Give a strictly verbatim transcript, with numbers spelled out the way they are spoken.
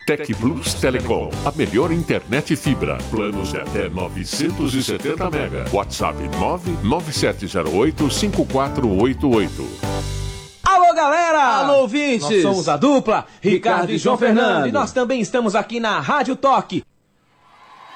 Tec Plus Telecom, a melhor internet fibra. Planos de até novecentos e setenta mega. WhatsApp nove nove sete zero oito cinco quatro oito oito. Alô, galera! Alô, ouvintes! Nós somos a dupla, Ricardo, Ricardo e João Fernando. Fernando. E nós também estamos aqui na Rádio Toque.